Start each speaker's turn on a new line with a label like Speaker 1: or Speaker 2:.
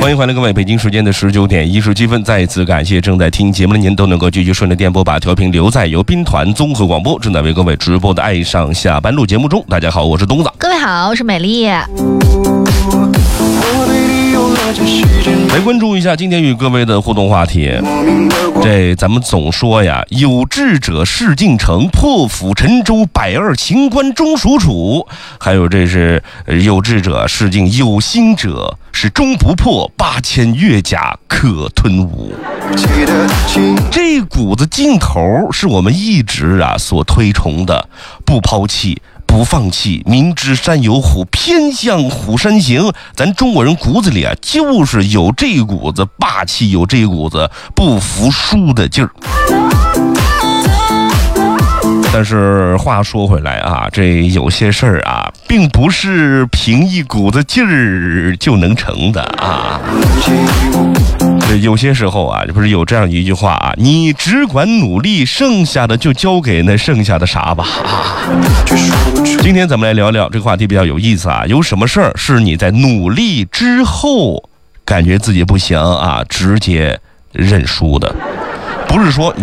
Speaker 1: 欢迎回来各位，北京时间的19点17分，再一次感谢正在听节目的您都能够继续顺着电波把调频留在由宾团综合广播正在为各位直播的爱上下班路节目中。大家好，我是东子。
Speaker 2: 各位好，我是美丽。
Speaker 1: 来关注一下今天与各位的互动话题。这咱们总说呀，有志者事竟成，破釜沉舟，百二秦关终属楚。还有这是有志者事竟，有心者是终不破，8000越甲可吞吴。这股子劲头是我们一直所推崇的，不抛弃不放弃，明知山有虎，偏向虎山行。咱中国人骨子里就是有这股子霸气，有这股子不服输的劲儿。但是话说回来这有些事儿并不是凭一股子劲儿就能成的有些时候不是有这样一句话你只管努力，剩下的就交给那剩下的啥吧今天咱们来聊聊这个话题比较有意思有什么事儿是你在努力之后感觉自己不行直接认输的？不是说